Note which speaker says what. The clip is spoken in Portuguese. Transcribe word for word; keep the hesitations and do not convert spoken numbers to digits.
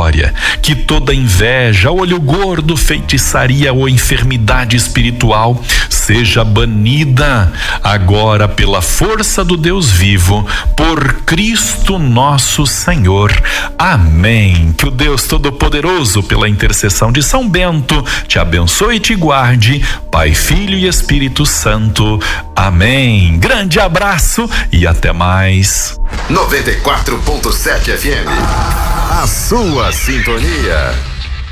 Speaker 1: vitória, que toda inveja, olho gordo, feitiçaria ou enfermidade espiritual seja banida agora pela força do Deus vivo, por Cristo nosso Senhor. Amém. Que o Deus Todo-Poderoso, pela intercessão de São Bento, te abençoe e te guarde, Pai, Filho e Espírito Santo. Amém. Grande abraço e até mais.
Speaker 2: noventa e quatro ponto sete F M. A sua sintonia.